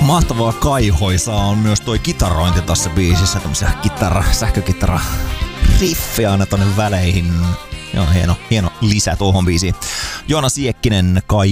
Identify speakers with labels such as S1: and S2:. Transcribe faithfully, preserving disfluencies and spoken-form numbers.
S1: Mahtavaa kaihoisaa on myös toi kitarointi tässä biisissä. Tämmösiä kitara, sähkökitara riffejä aina tonne väleihin. Joo, hieno, hieno lisä tuohon biisiin. Joona Siekkinen, Kai